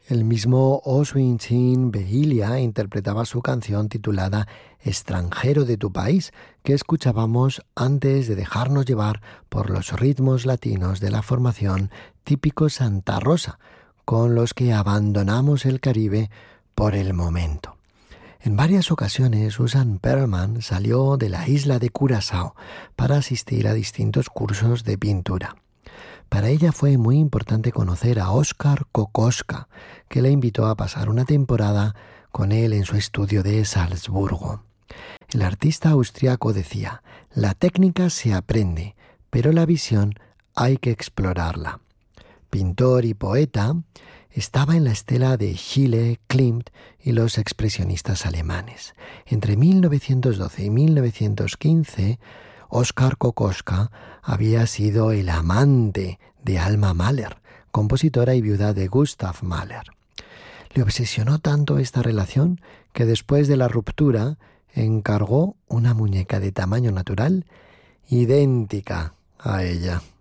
El mismo Oswin Behilia interpretaba su canción titulada Extranjero de tu país, que escuchábamos antes de dejarnos llevar por los ritmos latinos de la formación típico Santa Rosa, con los que abandonamos el Caribe por el momento. En varias ocasiones Susan Perlman salió de la isla de Curazao para asistir a distintos cursos de pintura. Para ella fue muy importante conocer a Oskar Kokoschka, que la invitó a pasar una temporada con él en su estudio de Salzburgo. El artista austriaco decía: «La técnica se aprende, pero la visión hay que explorarla». Pintor y poeta, estaba en la estela de Schiele, Klimt y los expresionistas alemanes. Entre 1912 y 1915, Oskar Kokoschka había sido el amante de Alma Mahler, compositora y viuda de Gustav Mahler. Le obsesionó tanto esta relación que después de la ruptura encargó una muñeca de tamaño natural idéntica a ella.